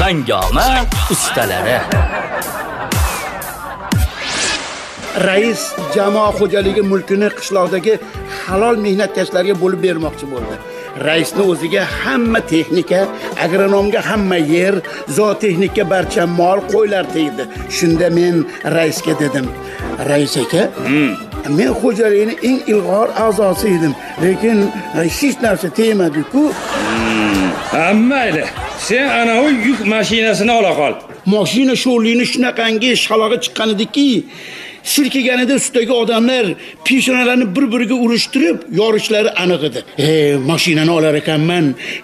Hangoma ustalari. Rais jamoa xo'jaligi mulkini qishloqdagi halol mehnatkashlarga bo'lib bermoqchi bo'ldi. Raisning o'ziga hamma texnika, agronomga hamma yer, zootexnikka barcha mol, qo'ylar tegdi. Shunda men raisga dedim: "Rais aka, men xo'jalikning eng ilg'or a'zosi edim, lekin hech narsa tegmadi-ku." Mayli. Sen ana o yuk mashinasini ola qol. Mashina sho'rligini shunaqangi shalog'i chiqqan ediki, silkiganida ustidagi odamlar peshonalarini bir-biriga urishtirib, yorishlari aniq edi. Mashinani olar ekanman.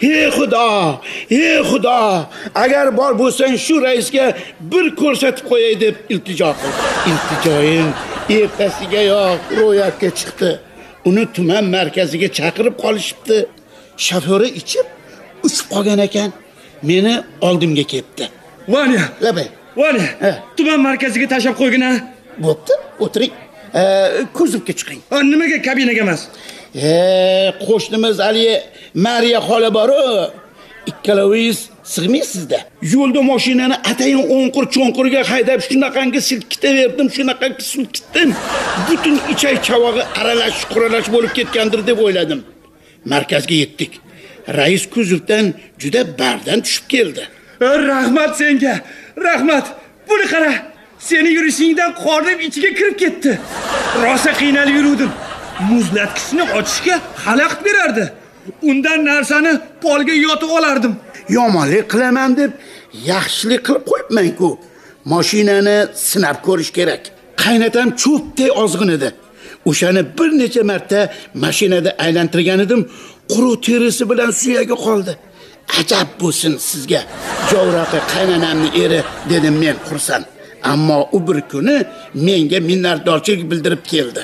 Ey Xudo, agar bor bo'lsang shu raisga bir ko'rsatib qo'yay deb iltijo qildim. Iltijoyim ertasigayoq ro'yobga chiqdi. Uni tuman markaziga chaqirib qolishibdi. Shoferi ichib uchib qolgan ekan. Meni oldimga kelibdi. Vanya, labay. Vanya, tuman markaziga tashlab qo'ygina. Bo'pti, o'tiring. Kuzovga chiqing. Nimaga kabinaga emas? Qo'shnimiz Ali Mariya xola bor-ku. Ikkalovingiz sig'maysizda. Yo'lda mashinani atayin o'nqir-cho'nqirga haydab shunaqangi silkitaverdim, shunaqangi silkitdim. Butun ichay chavog'i aralash bo'lib ketgandir deb o'yladim. Markazga yetdik. Rais kuzovdan juda bardan tushib keldi. Rahmat senga. Rahmat. Buni qara. Seni yurishingdan qornim ichiga kirib ketdi. Rosa qiynalib yurdim. Muzlatkichni ochishga xalaqit berardi. Undan narsani polga yotib olardim. Yomonlik qilaman deb yaxshilik qilib qo'yibman-ku. Mashinani sinab ko'rish kerak. Qaynatam cho'pday ozg'in edi. O'shani bir necha marta mashinada aylantirgan edim, quruq terisi bilan suyagi qoldi. Ajab bo'lsin sizga. Jovroqi qaynanamning eri dedim men xursand. Ammo u bir kuni menga minnatdorchilik bildirib keldi.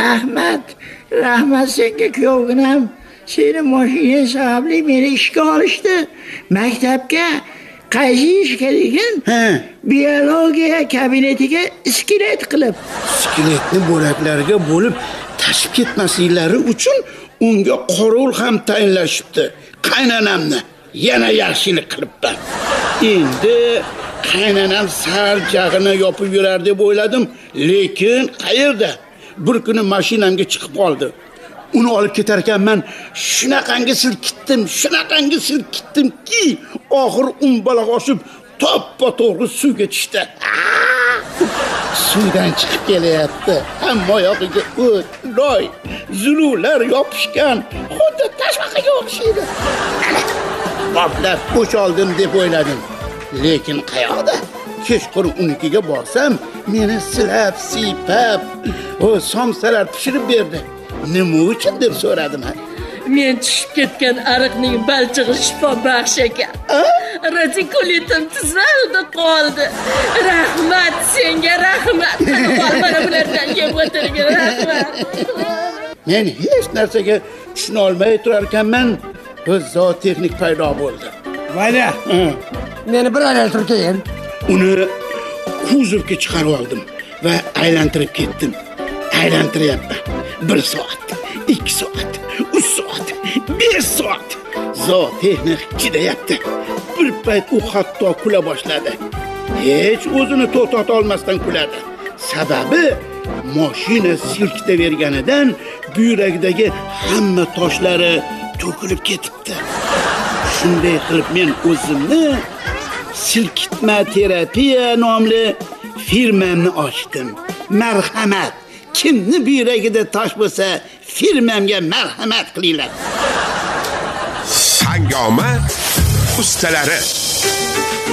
Rahmat senga kuyovginam. Seni mashina sababli meni ishga olishdi. Maktabga qaysi ishga degan? Biologiya kabinetiga iskelet qilib. Iskeletni bo'laklariga bo'lib tashib ketmasliklari uchun unga qorovul ham tayinlashibdi. Qaynanamni yana yaxshilik qilibman. Endi qaynanam sal jag'ini yopib yurar deb o'yladim, lekin qayerda? Bir kuni mashinamga chiqib qoldi. Uni olib ketar ekanman, shunaqangi silkitdimki, oxir balaq oshib to'ppa-to'g'ri suvga tushdi. Suvdan chiqib kelyapti. Hamma yog'iga o't, loy, zulular yopishgan. Xuddi tashvaqaga o'xshaydi. Qoplab bo'shaldim deb o'yladim. Lekin qayoqda? Kechqurun unikiga borsam, meni silab, siypab, somsalar pishirib berdi. Nima uchun deb so'radim. Men tushib ketgan ariqning balchig'i shifo baxsh ekan. Radikulitim tuzalda qoldi. Rahmat senga, rahmat. Mana bulardan yeb o'tirgan, rahmat. Men hech narsaga tushuna olmay turar ekanman, zootexnik paydo bo'ldi. Vanya, meni bir aylantirib Uni kuzovga chiqarib oldim va aylantirib ketdim. Aylantiryapman. 1 soat, 2 soat, 3 soat, 5 soat. Zootexnik chidayapti. Bir payt u hatto kula boshladi. Hech o'zini to'xtata olmasdan kuladi. Sababi mashina silkitaverganidan buyrakdagi hamma toshlari to'kilib ketibdi. Shunday qilib men o'zimni silkitma terapiya nomli firmamni ochdim. Marhamat, kimni buyragida tosh bo'lsa, firmamga marhamat qilinglar. Hangoma ustalari.